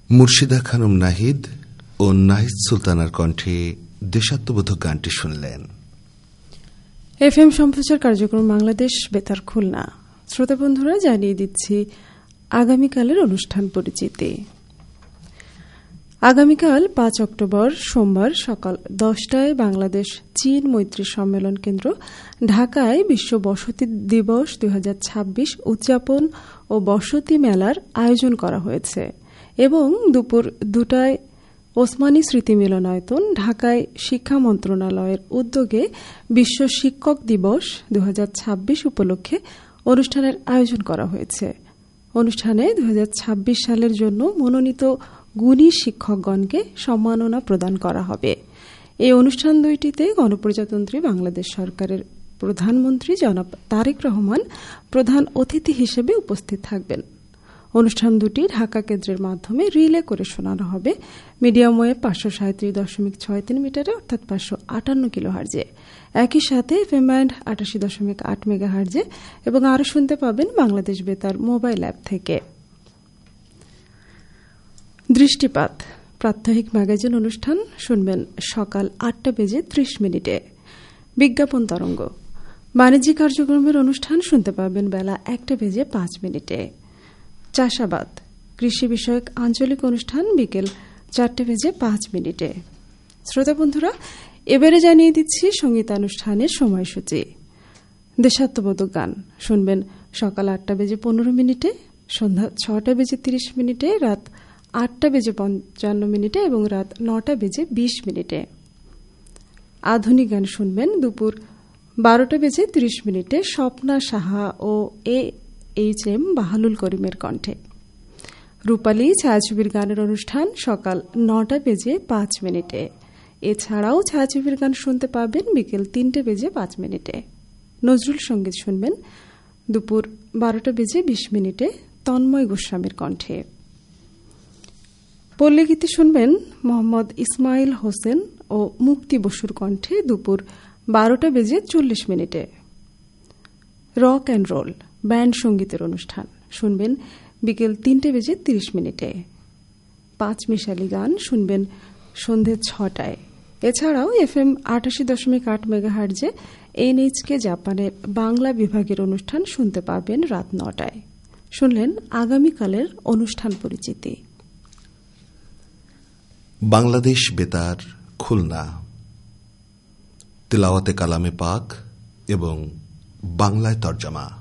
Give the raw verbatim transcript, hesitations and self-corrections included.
মুর্শিদা খানম নাহিদ ও নাহিদ সুলতানার কণ্ঠে দেশাত্মবোধক গানটি শুনলেন। এফ এম সম্প্রচার কার্যক্রম বাংলাদেশ বেতার খুলনা। শ্রোতা বন্ধুরা, জানিয়ে দিচ্ছি আগামীকালের অনুষ্ঠান পরিচিতি। আগামীকাল পাঁচ অক্টোবর সোমবার সকাল দশটায় বাংলাদেশ চীন মৈত্রী সম্মেলন কেন্দ্র ঢাকায় বিশ্ব বসতি দিবস দুই হাজার ছাব্বিশ উদযাপন ও বসতি মেলার আয়োজন করা হয়েছে এবং দুপুর দুটায় ওসমানী স্মৃতি মিলনায়তন ঢাকায় শিক্ষা মন্ত্রণালয়ের উদ্যোগে বিশ্ব শিক্ষক দিবস দুই হাজার ছাব্বিশ উপলক্ষে অনুষ্ঠানের আয়োজন করা হয়েছে। অনুষ্ঠানে দুই হাজার ছাব্বিশ সালের জন্য মনোনীত গুণী শিক্ষকগণকে সম্মাননা প্রদান করা হবে। এই অনুষ্ঠান দুইটিতে গণপ্রজাতন্ত্রী বাংলাদেশ সরকারের প্রধানমন্ত্রী জনাব তারেক রহমান প্রধান অতিথি হিসেবে উপস্থিত থাকবেন। অনুষ্ঠান দুটি ঢাকা কেন্দ্রের মাধ্যমে রিলে করে শোনানো হবে মিডিয়াম ওয়েভ পাঁচশো সাঁত্রিশ দশমিক ছয় তিন মিটারে অর্থাৎ পাঁচশো আটান্ন কিলো হার্জে, একই সাথে এফএম ব্যান্ড আটাশি দশমিক আট মেগা হার্জে এবং আরও শুনতে পাবেন বাংলাদেশ বেতার মোবাইল অ্যাপ থেকে। দৃষ্টিপাত প্রাত্যহিক ম্যাগাজিন অনুষ্ঠান শুনবেন সকাল আটটা বেজে ত্রিশ মিনিটে। বিজ্ঞাপন তরঙ্গ বাণিজ্যিক কার্যক্রমের অনুষ্ঠান শুনতে পাবেন বেলা একটা বেজে পাঁচ মিনিটে। চাষাবাদ কৃষি বিষয়ক আঞ্চলিক অনুষ্ঠান বিকেল চারটে বেজে পাঁচ মিনিটে। শ্রোতা বন্ধুরা, এবারে জানিয়ে দিচ্ছি সঙ্গীতানুষ্ঠানের সময়সূচি। দেশাত্মবোধক গান শুনবেন সকাল আটটা বেজে পনেরো মিনিটে, সন্ধ্যা ছটা বেজে তিরিশ মিনিটে, রাত আটটা বেজে পঞ্চান্ন মিনিটে এবং রাত নটা বেজে বিশ মিনিটে। আধুনিক গান শুনবেন দুপুর বারোটা বেজে তিরিশ মিনিটে স্বপ্না সাহা ও এ এইচ এম বাহালুল করিমের কণ্ঠে। রূপালী ছায়াছবির গানের অনুষ্ঠান সকাল নটা বেজে পাঁচ মিনিটে। এছাড়াও ছায়াছবির গান শুনতে পাবেন বিকেল তিনটে বেজে পাঁচ মিনিটে। নজরুল সঙ্গীত শুনবেন দুপুর বারোটা বেজে বিশ মিনিটে তন্ময় গোস্বামীর কণ্ঠে। পল্লীগীতি শুনবেন মোহাম্মদ ইসমাইল হোসেন ও মুক্তি বসুর কণ্ঠে দুপুর বারোটা বেজে চল্লিশ মিনিটে। রক অ্যান্ড রোল ব্যান্ড সঙ্গীতের অনুষ্ঠান শুনবেন বিকেল তিনটে বেজে তিরিশ মিনিটে। পাঁচ মিশালি গান শুনবেন সন্ধে ছটায়। এছাড়াও এফ এম আটাশি দশমিক আট মেগা হার্জে এনএইচকে জাপানের বাংলা বিভাগের অনুষ্ঠান শুনতে পাবেন রাত নটায়। শুনলেন আগামীকালের অনুষ্ঠান পরিচিতি। বাংলাদেশ বেতার খুলনা তিলাওয়াতে কালামে পাক এবং বাংলায় তরজমা।